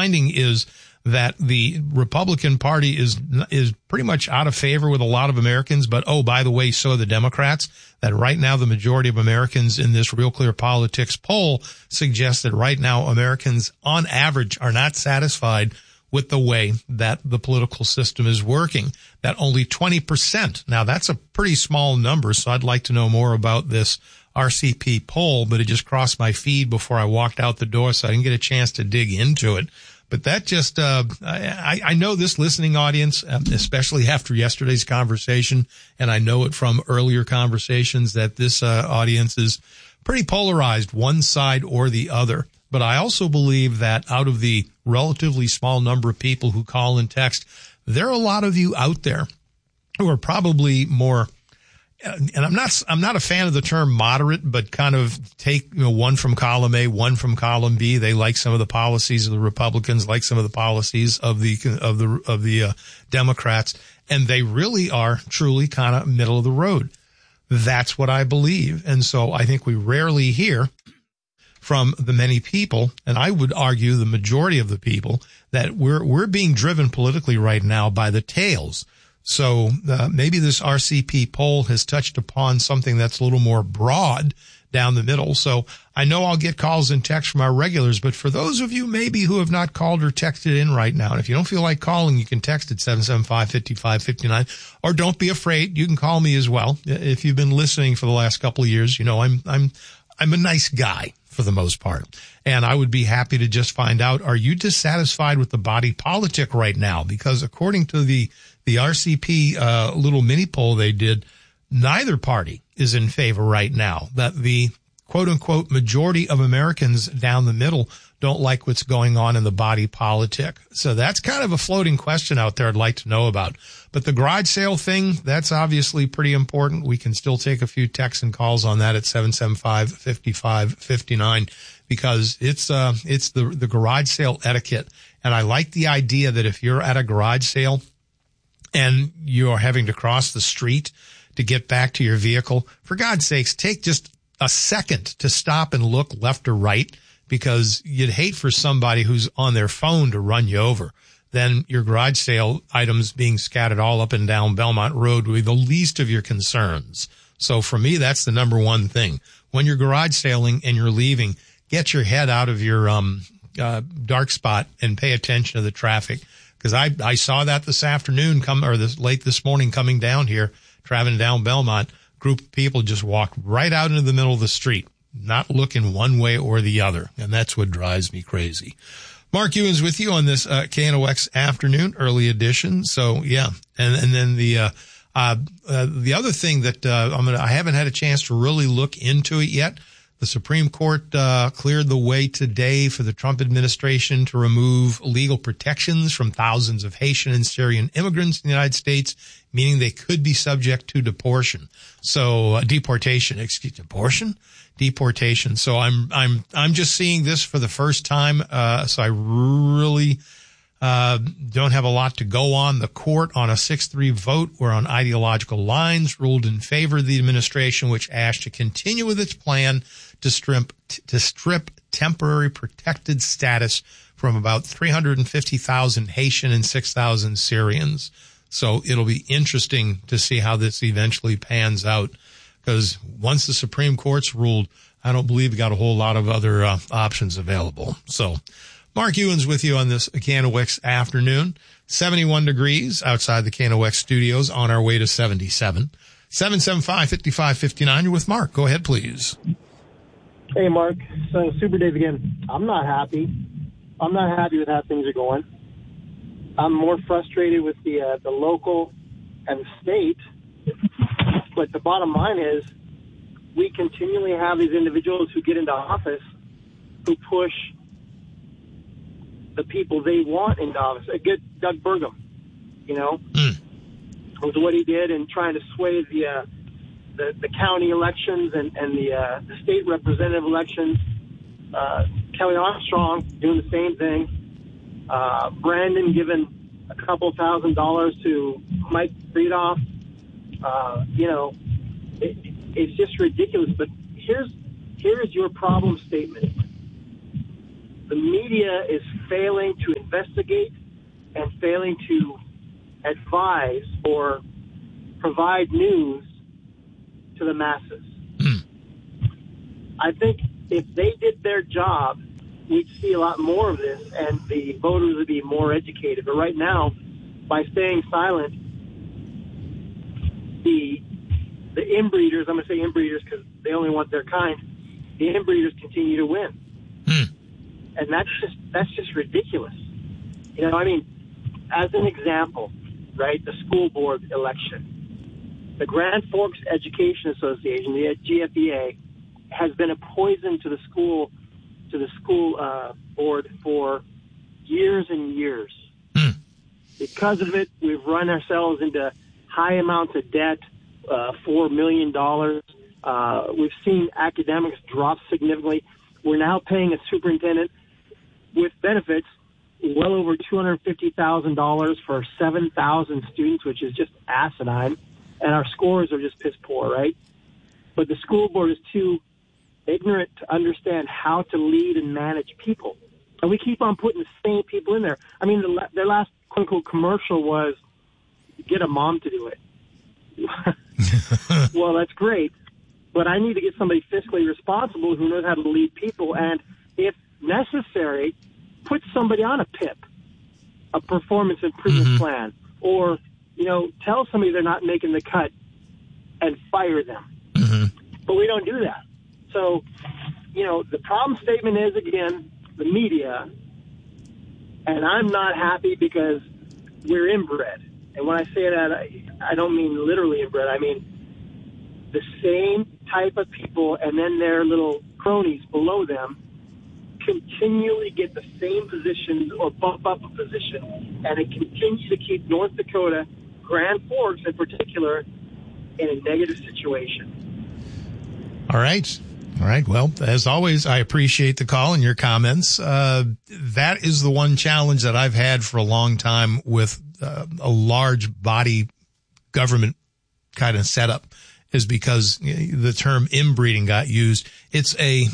finding is that the Republican Party is pretty much out of favor with a lot of Americans, but oh, by the way, so are the Democrats. That right now the majority of Americans in this Real Clear Politics poll suggests that right now Americans on average are not satisfied with the way that the political system is working. That only 20%. Now that's a pretty small number, so I'd like to know more about this RCP poll, but it just crossed my feed before I walked out the door, so I didn't get a chance to dig into it. But that just, I know this listening audience, especially after yesterday's conversation, and I know it from earlier conversations that this audience is pretty polarized, one side or the other. But I also believe that out of the relatively small number of people who call and text, there are a lot of you out there who are probably more, and I'm not a fan of the term moderate, but kind of take, one from column A, one from column B. They like some of the policies of the Republicans, like some of the policies of the Democrats, and they really are truly kind of middle of the road. That's what I believe. And so I think we rarely hear from the many people, and I would argue the majority of the people, that we're being driven politically right now by the tails. So maybe this RCP poll has touched upon something that's a little more broad down the middle. So I know I'll get calls and texts from our regulars, but for those of you maybe who have not called or texted in right now, and if you don't feel like calling, you can text at 775-5559, or don't be afraid. You can call me as well. If you've been listening for the last couple of years, I'm a nice guy for the most part. And I would be happy to just find out, are you dissatisfied with the body politic right now? Because according to the RCP little mini poll they did, neither party is in favor right now. That the quote-unquote majority of Americans down the middle don't like what's going on in the body politic. So that's kind of a floating question out there I'd like to know about. But the garage sale thing, that's obviously pretty important. We can still take a few texts and calls on that at 775-5559 because it's the garage sale etiquette. And I like the idea that if you're at a garage sale and you're having to cross the street to get back to your vehicle, for God's sakes, take just a second to stop and look left or right, because you'd hate for somebody who's on their phone to run you over. Then your garage sale items being scattered all up and down Belmont Road would be the least of your concerns. So for me, that's the number one thing. When you're garage sailing and you're leaving, get your head out of your dark spot and pay attention to the traffic. Because I saw that this afternoon late this morning coming down here, traveling down Belmont. Group of people just walked right out into the middle of the street, not looking one way or the other. And that's what drives me crazy. Mark Ewens with you on this KNOX afternoon, early edition. So, yeah. And then the other thing that I haven't had a chance to really look into it yet. The Supreme Court cleared the way today for the Trump administration to remove legal protections from thousands of Haitian and Syrian immigrants in the United States, meaning they could be subject to deportation. So deportation. So I'm just seeing this for the first time. So I really don't have a lot to go on. The court on a 6-3 vote or on ideological lines ruled in favor of the administration, which asked to continue with its plan to strip temporary protected status from about 350,000 Haitian and 6,000 Syrians. So it'll be interesting to see how this eventually pans out, because once the Supreme Court's ruled, I don't believe we got a whole lot of other options available. So Mark Ewens with you on this KNOX afternoon. 71 degrees outside the KNOX studios, on our way to 77. 775-5559. You're with Mark. Go ahead, please. Hey, Mark. So, Super Dave again. I'm not happy. I'm not happy with how things are going. I'm more frustrated with the local and the state. But the bottom line is we continually have these individuals who get into office who push the people they want into office. Get Doug Burgum, with what he did in trying to sway the county elections and the state representative elections. Kelly Armstrong doing the same thing. Brandon giving a couple $1,000s to Mike Friedoff. It's just ridiculous. But here's your problem statement. The media is failing to investigate and failing to advise or provide news to the masses. I think if they did their job, we'd see a lot more of this, and the voters would be more educated. But right now, by staying silent, the inbreeders, I'm going to say inbreeders because they only want their kind, the inbreeders continue to win. And that's just ridiculous. You know, I mean, as an example, right, the school board election, the Grand Forks Education Association, the GFEA, has been a poison to the school board for years and years. Because of it, we've run ourselves into high amounts of debt, $4 million. We've seen academics drop significantly. We're now paying a superintendent with benefits well over $250,000 for 7,000 students, which is just asinine. And our scores are just piss poor, right? But the school board is too ignorant to understand how to lead and manage people. And we keep on putting the same people in there. I mean, their last quote-unquote commercial was, get a mom to do it. Well, that's great, but I need to get somebody fiscally responsible who knows how to lead people, and if necessary, put somebody on a PIP, a performance improvement plan, or, you know, tell somebody they're not making the cut and fire them. But we don't do that. So, you know, the problem statement is, again, the media, and I'm not happy because we're inbred. And when I say that, I don't mean literally inbred. I mean the same type of people and then their little cronies below them continually get the same positions or bump up a position, and it continues to keep North Dakota, Grand Forks in particular, in a negative situation. All right. Well, as always, I appreciate the call and your comments. That is the one challenge that I've had for a long time with a large body government kind of setup, is because the term inbreeding got used. It's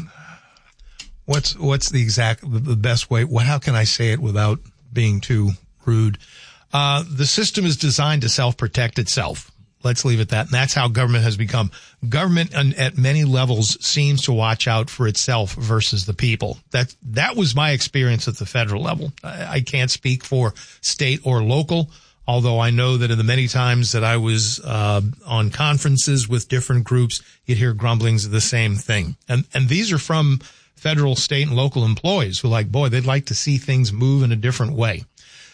what's the best way? How can I say it without being too rude? The system is designed to self-protect itself. Let's leave it at that. And that's how government has become. Government at many levels seems to watch out for itself versus the people. That was my experience at the federal level. I can't speak for state or local, although I know that in the many times that I was on conferences with different groups, you'd hear grumblings of the same thing. And these are from federal, state, and local employees who they'd like to see things move in a different way.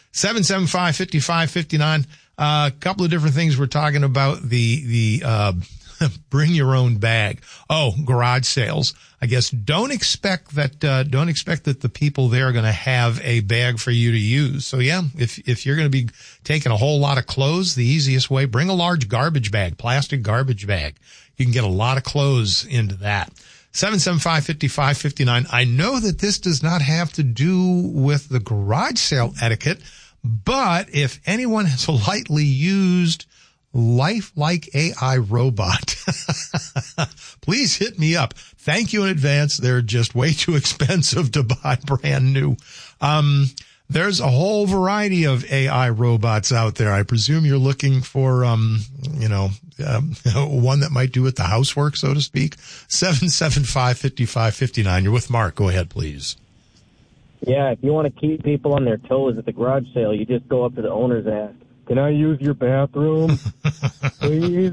775-5559. A couple of different things we're talking about. The bring your own bag. Oh, garage sales. I guess don't expect that the people there are going to have a bag for you to use. So yeah, if you're going to be taking a whole lot of clothes, the easiest way, bring a large garbage bag, plastic garbage bag. You can get a lot of clothes into that. 775-5559. I know that this does not have to do with the garage sale etiquette, but if anyone has a lightly used lifelike AI robot, please hit me up. Thank you in advance. They're just way too expensive to buy brand new. There's a whole variety of AI robots out there. I presume you're looking for, one that might do it the housework, so to speak. 775-5559. You're with Mark. Go ahead, please. Yeah, if you want to keep people on their toes at the garage sale, you just go up to the owners and ask, can I use your bathroom, please?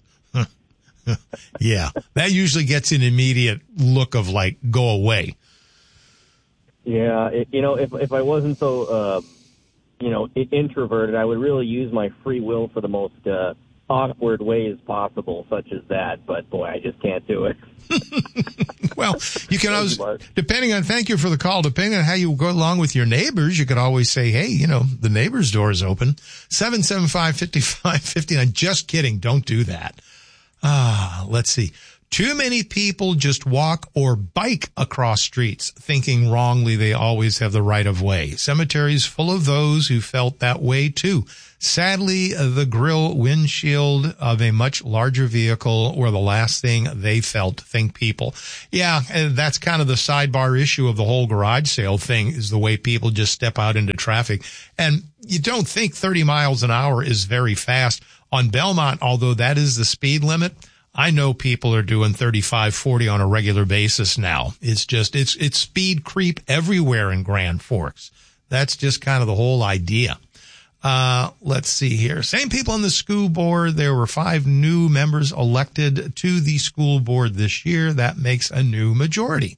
Yeah, that usually gets an immediate look of go away. Yeah, if I wasn't so, introverted, I would really use my free will for the most awkward ways possible, such as that. But boy, I just can't do it. Well, you can always, thank you for the call. Depending on how you go along with your neighbors, you could always say, hey, the neighbor's door is open. 775-5559. Just kidding. Don't do that. Let's see. Too many people just walk or bike across streets, thinking wrongly they always have the right of way. Cemeteries full of those who felt that way too. Sadly, the grill windshield of a much larger vehicle were the last thing they felt, think people. Yeah, that's kind of the sidebar issue of the whole garage sale thing, is the way people just step out into traffic. And you don't think 30 miles an hour is very fast. On Belmont, although that is the speed limit, I know people are doing 35, 40 on a regular basis now. It's just, it's speed creep everywhere in Grand Forks. That's just kind of the whole idea. Let's see here. Same people on the school board. There were 5 new members elected to the school board this year. That makes a new majority.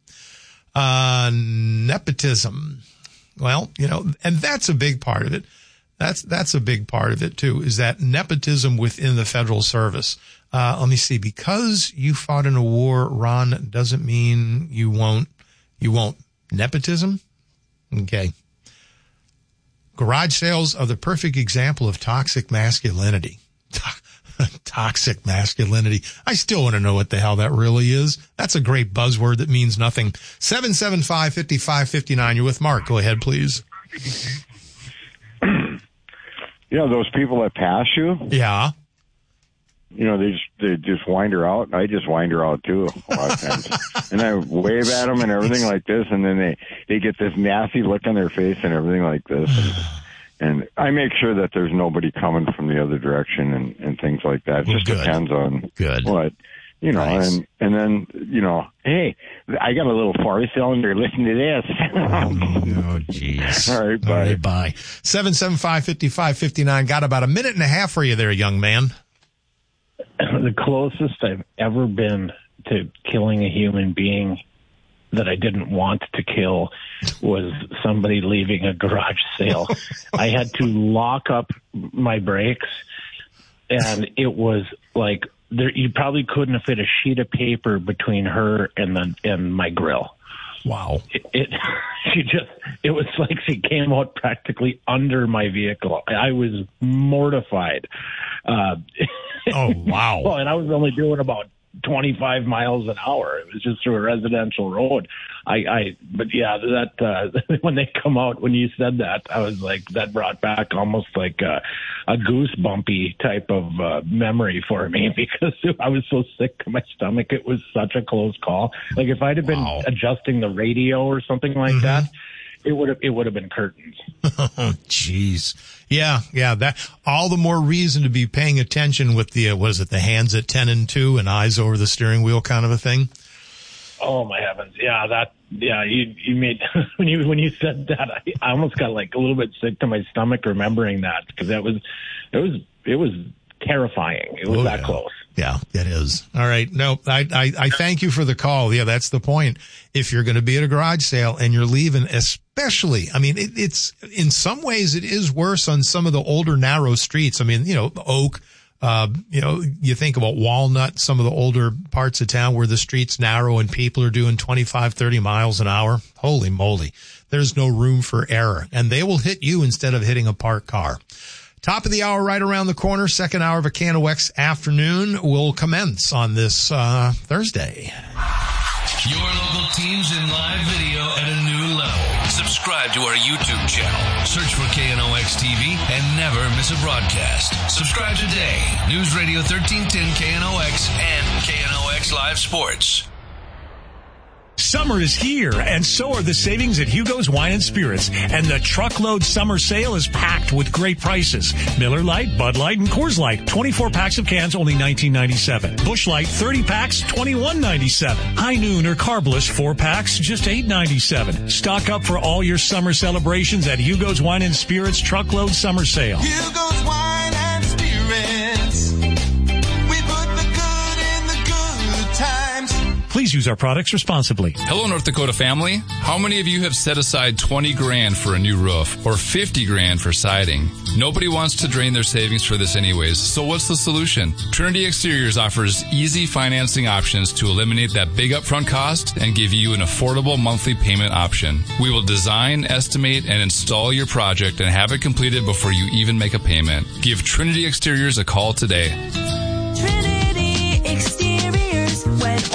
Nepotism. Well, and that's a big part of it. That's a big part of it too, is that nepotism within the federal service. Let me see. Because you fought in a war, Ron, doesn't mean you won't. Nepotism? Okay. Garage sales are the perfect example of toxic masculinity. Toxic masculinity. I still want to know what the hell that really is. That's a great buzzword that means nothing. 775-5559. You're with Mark. Go ahead, please. Those people that pass you. Yeah. They just wind her out. I just wind her out too a lot of times, and I wave at them and everything like this, and then they get this nasty look on their face and everything like this, and I make sure that there's nobody coming from the other direction and things like that. It just depends on what. Nice. and then, hey, I got a little 4-cylinder. Listen to this. Oh, jeez. All right, bye. All right, bye. 775-5559. Got about a minute and a half for you there, young man. The closest I've ever been to killing a human being that I didn't want to kill was somebody leaving a garage sale. I had to lock up my brakes, and it was like, you probably couldn't have fit a sheet of paper between her and my grill. Wow. It was like she came out practically under my vehicle. I was mortified. Oh, wow. Well, and I was only doing about 25 miles an hour. It was just through a residential road. But yeah, that when they come out, when you said that, I was like, that brought back almost like a goosebumpy type of memory for me, because I was so sick to my stomach. It was such a close call. Like if I'd have been adjusting the radio or something like that, it would have been curtains. Oh, jeez. Yeah. That all the more reason to be paying attention with the the hands at 10 and 2 and eyes over the steering wheel kind of a thing. Oh my heavens! Yeah, you made when you said that, I almost got like a little bit sick to my stomach remembering that, because it was terrifying. It was close. Yeah, it is. All right. No, I thank you for the call. Yeah, that's the point. If you're going to be at a garage sale and you're leaving, especially, I mean, it's in some ways it is worse on some of the older narrow streets. I mean, Oak, you think about Walnut, some of the older parts of town where the street's narrow and people are doing 25, 30 miles an hour. Holy moly. There's no room for error, and they will hit you instead of hitting a parked car. Top of the hour right around the corner. Second hour of a KNOX afternoon will commence on this Thursday. Your local teams in live video at a new level. Subscribe to our YouTube channel. Search for KNOX TV and never miss a broadcast. Subscribe today. News Radio 1310 KNOX and KNOX Live Sports. Summer is here, and so are the savings at Hugo's Wine and Spirits. And the truckload summer sale is packed with great prices. Miller Lite, Bud Light, and Coors Light. 24 packs of cans, only $19.97. Busch Light, 30 packs, $21.97. High Noon or Carbless, 4 packs, just $8.97. Stock up for all your summer celebrations at Hugo's Wine and Spirits truckload summer sale. Hugo's Wine and Spirits. We put the good in the good times. Please use our products responsibly. Hello, North Dakota family. How many of you have set aside $20,000 for a new roof or $50,000 for siding? Nobody wants to drain their savings for this anyways, so what's the solution? Trinity Exteriors offers easy financing options to eliminate that big upfront cost and give you an affordable monthly payment option. We will design, estimate, and install your project and have it completed before you even make a payment. Give Trinity Exteriors a call today. Trinity Exteriors, when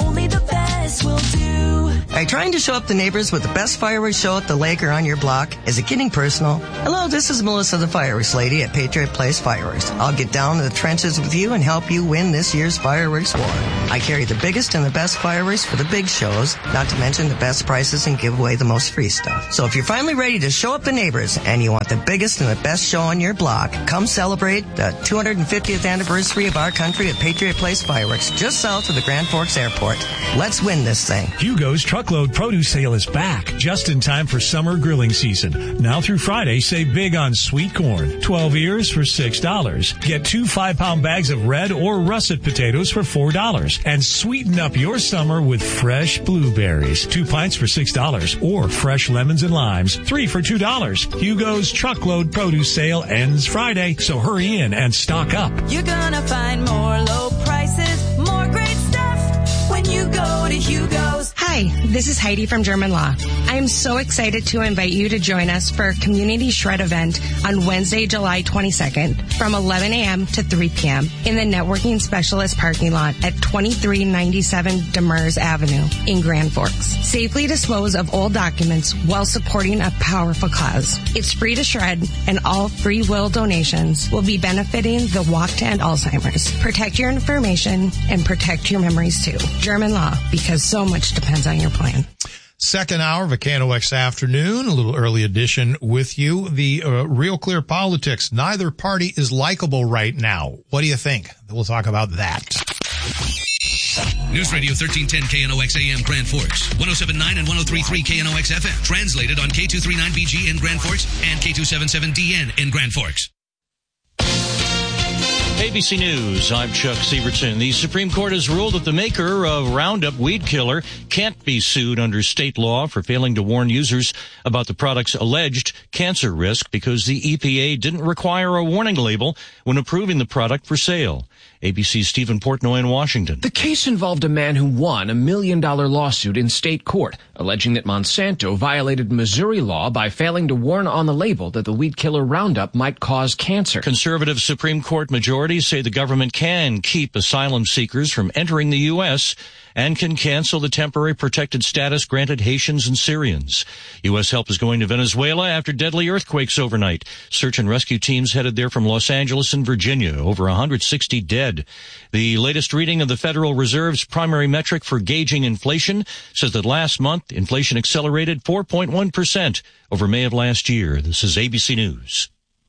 fireworks will do. Are you trying to show up the neighbors with the best fireworks show at the lake or on your block? Is it getting personal? Hello, this is Melissa the Fireworks Lady at Patriot Place Fireworks. I'll get down to the trenches with you and help you win this year's fireworks war. I carry the biggest and the best fireworks for the big shows, not to mention the best prices and give away the most free stuff. So if you're finally ready to show up the neighbors and you want the biggest and the best show on your block, come celebrate the 250th anniversary of our country at Patriot Place Fireworks, just south of the Grand Forks Airport. Let's win this thing. Hugo's Truckload Produce Sale is back, just in time for summer grilling season. Now through Friday, save big on sweet corn. 12 ears for $6. Get 2 5-pound bags of red or russet potatoes for $4. And sweeten up your summer with fresh blueberries. 2 pints for $6. Or fresh lemons and limes, 3 for $2. Hugo's Truckload Produce Sale ends Friday, so hurry in and stock up. You're gonna find more low prices, more great stuff when you go to Hugo's. Hi, this is Heidi from German Law. I am so excited to invite you to join us for a Community Shred event on Wednesday, July 22nd from 11 a.m. to 3 p.m. in the Networking Specialist parking lot at 2397 Demers Avenue in Grand Forks. Safely dispose of old documents while supporting a powerful cause. It's free to shred, and all free will donations will be benefiting the Walk to End Alzheimer's. Protect your information and protect your memories too. German Law, because so much depends on your plan. Second hour of a KNOX afternoon, a little early edition with you. The Real Clear Politics. Neither party is likable right now. What do you think? We'll talk about that. News Radio 1310 KNOX AM Grand Forks, 107.9 and 103.3 KNOX FM. Translated on K239BG in Grand Forks and K277DN in Grand Forks. ABC News, I'm Chuck Sievertson. The Supreme Court has ruled that the maker of Roundup weed killer can't be sued under state law for failing to warn users about the product's alleged cancer risk because the EPA didn't require a warning label when approving the product for sale. ABC's Stephen Portnoy in Washington. The case involved a man who won a $1 million lawsuit in state court, alleging that Monsanto violated Missouri law by failing to warn on the label that the weed killer Roundup might cause cancer. Conservative Supreme Court majorities say the government can keep asylum seekers from entering the U.S. and can cancel the temporary protected status granted Haitians and Syrians. U.S. help is going to Venezuela after deadly earthquakes overnight. Search and rescue teams headed there from Los Angeles and Virginia, over 160 dead. The latest reading of the Federal Reserve's primary metric for gauging inflation says that last month, inflation accelerated 4.1% over May of last year. This is ABC News.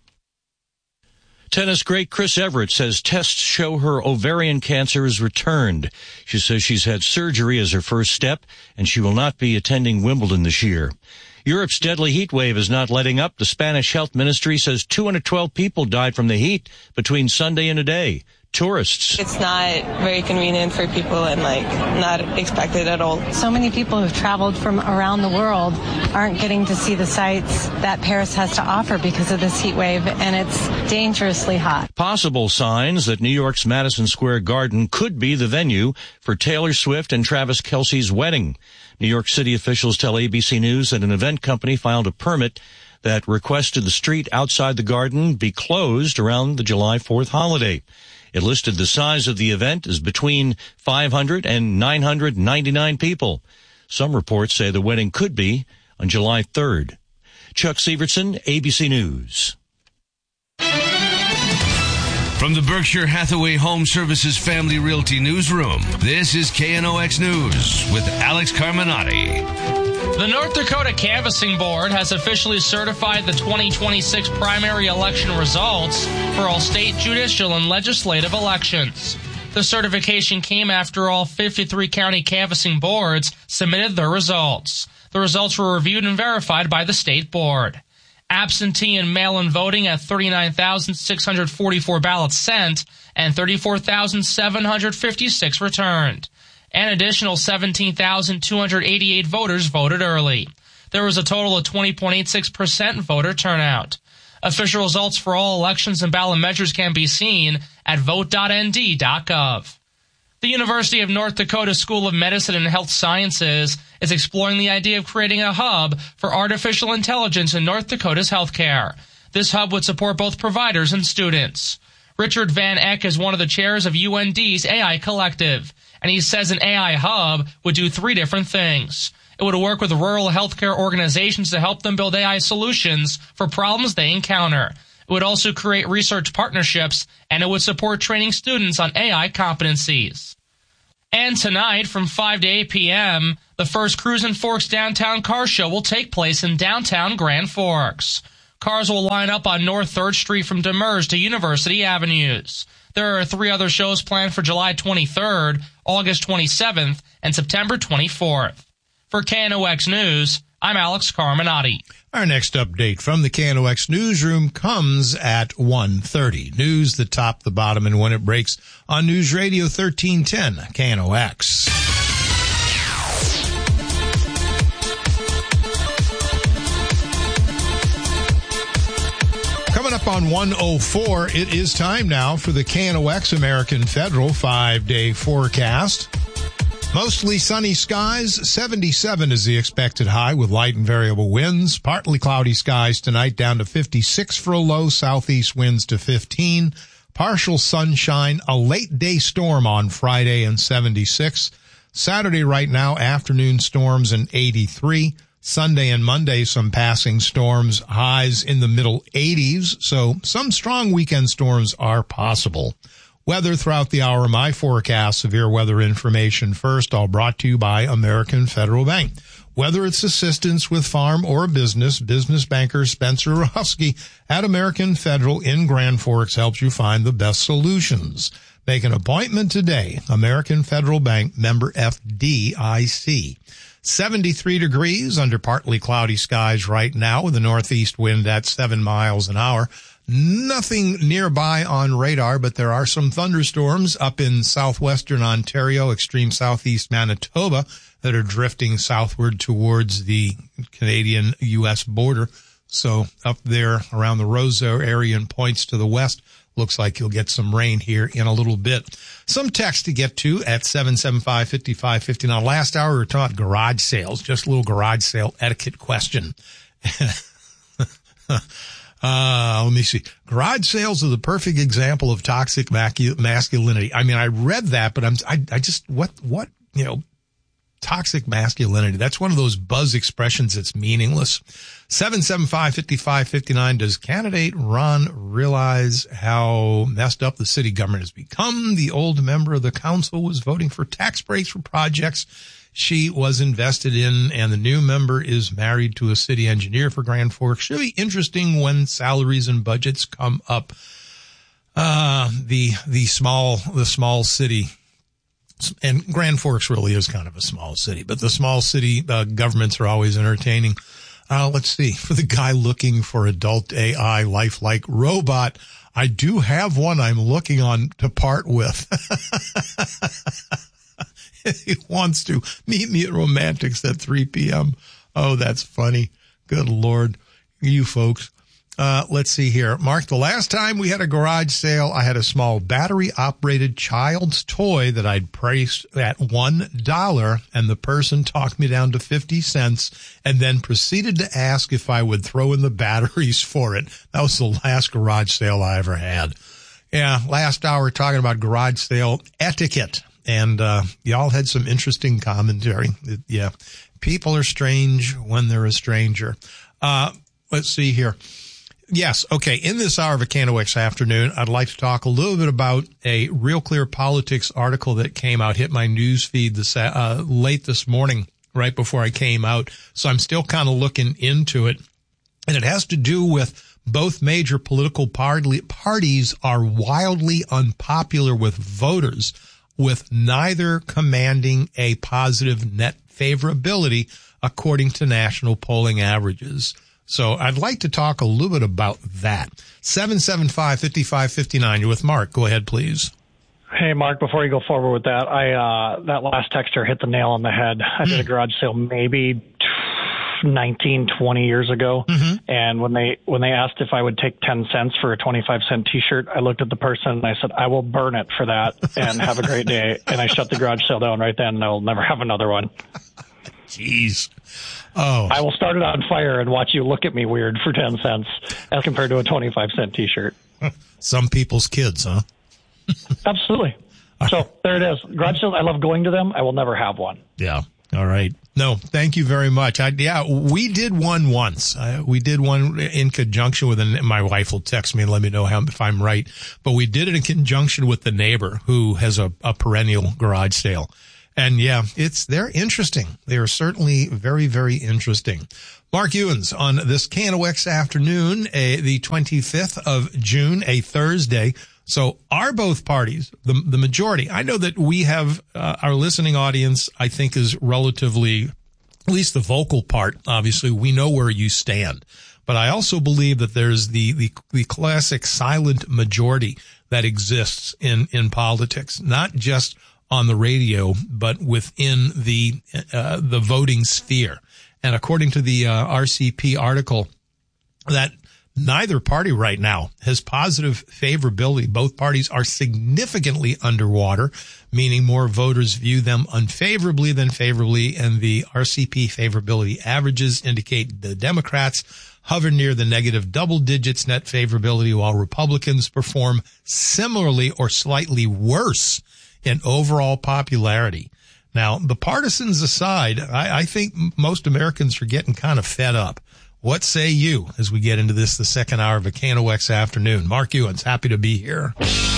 Tennis great Chris Evert says tests show her ovarian cancer has returned. She says she's had surgery as her first step, and she will not be attending Wimbledon this year. Europe's deadly heat wave is not letting up. The Spanish health ministry says 212 people died from the heat between Sunday and today. Tourists. It's not very convenient for people and not expected at all. So many people who've traveled from around the world aren't getting to see the sights that Paris has to offer because of this heat wave, and it's dangerously hot. Possible signs that New York's Madison Square Garden could be the venue for Taylor Swift and Travis Kelce's wedding. New York City officials tell ABC News that an event company filed a permit that requested the street outside the garden be closed around the July 4th holiday. It listed the size of the event as between 500 and 999 people. Some reports say the wedding could be on July 3rd. Chuck Sievertson, ABC News. From the Berkshire Hathaway Home Services Family Realty Newsroom, this is KNOX News with Alex Carminati. The North Dakota Canvassing Board has officially certified the 2026 primary election results for all state judicial and legislative elections. The certification came after all 53 county canvassing boards submitted their results. The results were reviewed and verified by the state board. Absentee and mail-in voting at 39,644 ballots sent and 34,756 returned. An additional 17,288 voters voted early. There was a total of 20.86% voter turnout. Official results for all elections and ballot measures can be seen at vote.nd.gov. The University of North Dakota School of Medicine and Health Sciences is exploring the idea of creating a hub for artificial intelligence in North Dakota's healthcare. This hub would support both providers and students. Richard Van Eck is one of the chairs of UND's AI Collective. and he says an AI hub would do 3 different things. It would work with rural healthcare organizations to help them build AI solutions for problems they encounter. It would also create research partnerships, and it would support training students on AI competencies. And tonight, from 5 to 8 p.m., the first Cruise and Forks Downtown Car Show will take place in downtown Grand Forks. Cars will line up on North 3rd Street from Demers to University Avenues. There are 3 other shows planned for July 23rd, August 27th, and September 24th. For KNOX News, I'm Alex Carminati. Our next update from the KNOX newsroom comes at 1:30. News, the top, the bottom, and when it breaks on News Radio 1310, KNOX. Coming up on 1:04, it is time now for the KNOX American Federal 5-day forecast. Mostly sunny skies, 77 is the expected high with light and variable winds. Partly cloudy skies tonight, down to 56 for a low, southeast winds to 15. Partial sunshine, a late day storm on Friday and 76. Saturday right now, afternoon storms and 83. Sunday and Monday, some passing storms, highs in the middle 80s. So some strong weekend storms are possible. Weather throughout the hour, my forecast, severe weather information first, all brought to you by American Federal Bank. Whether it's assistance with farm or business, business banker Spencer Ruski at American Federal in Grand Forks helps you find the best solutions. Make an appointment today. American Federal Bank, member FDIC. 73 degrees under partly cloudy skies right now with a northeast wind at 7 miles an hour. Nothing nearby on radar, but there are some thunderstorms up in southwestern Ontario, extreme southeast Manitoba, that are drifting southward towards the Canadian-U.S. border. So up there around the Roseau area and points to the west, looks like you'll get some rain here in a little bit. Some text to get to at 775-5550. Now, last hour we were talking about garage sales, just a little garage sale etiquette question. Let me see. Garage sales are the perfect example of toxic masculinity. I mean, I read that, but I just, toxic masculinity. That's one of those buzz expressions that's meaningless. 775-5559. Does candidate Ron realize how messed up the city government has become? The old member of the council was voting for tax breaks for projects she was invested in, and the new member is married to a city engineer for Grand Forks. Should be interesting when salaries and budgets come up. The small city, and Grand Forks really is kind of a small city, but the small city governments are always entertaining. Let's see. For the guy looking for adult AI lifelike robot, I do have one I'm looking on to part with. He wants to meet me at Romantics at 3 p.m. Oh, that's funny. Good Lord. You folks. Let's see here. Mark, the last time we had a garage sale, I had a small battery-operated child's toy that I'd priced at $1, and the person talked me down to 50 cents and then proceeded to ask if I would throw in the batteries for it. That was the last garage sale I ever had. Yeah, last hour talking about garage sale etiquette. And y'all had some interesting commentary. Yeah, people are strange when they're a stranger. Let's see here. Yes, okay. In this hour of a KNOX afternoon, I'd like to talk a little bit about a Real Clear Politics article that came out, hit my news feed late this morning, right before I came out. So I'm still kind of looking into it. And it has to do with both major political parties are wildly unpopular with voters, with neither commanding a positive net favorability according to national polling averages. So I'd like to talk a little bit about that. 775-5559. You're with Mark. Go ahead, please. Hey, Mark, before you go forward with that, that last texter hit the nail on the head. I did a garage sale maybe 19, 20 years ago. Mm-hmm. And when they asked if I would take 10 cents for a 25-cent T-shirt, I looked at the person and I said, I will burn it for that and have a great day. And I shut the garage sale down right then, and I'll never have another one. Jeez. Oh. I will start it on fire and watch you look at me weird for 10 cents as compared to a 25-cent T-shirt. Some people's kids, huh? Absolutely. So there it is. Garage sales, I love going to them. I will never have one. Yeah. All right. No, thank you very much. We did one once. We did one in conjunction with, my wife will text me and let me know if I'm right, but we did it in conjunction with the neighbor who has a perennial garage sale. And yeah, they're interesting. They are certainly very, very interesting. Mark Ewens on this KNOX afternoon, the 25th of June, a Thursday. So are both parties, the majority? I know that we have, our listening audience, I think, is relatively, at least the vocal part, obviously, we know where you stand. But I also believe that there's the classic silent majority that exists in politics, not just on the radio, but within the voting sphere. And according to the RCP article, that neither party right now has positive favorability. Both parties are significantly underwater, meaning more voters view them unfavorably than favorably, and the RCP favorability averages indicate the Democrats hover near the negative double digits net favorability, while Republicans perform similarly or slightly worse in overall popularity. Now, the partisans aside, I think most Americans are getting kind of fed up. What say you as we get into this, the second hour of a KNOX afternoon? Mark Ewens, happy to be here.